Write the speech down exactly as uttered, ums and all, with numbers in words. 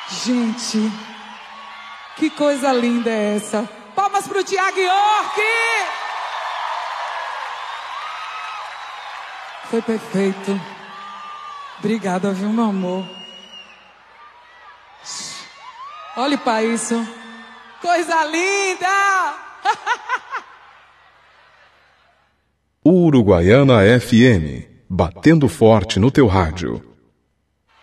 Gente, que coisa linda é essa? Palmas pro Tiago York! Foi perfeito. Obrigada, viu, meu amor? Olhe para isso. Coisa linda! Uruguaiana F M, batendo forte no teu rádio.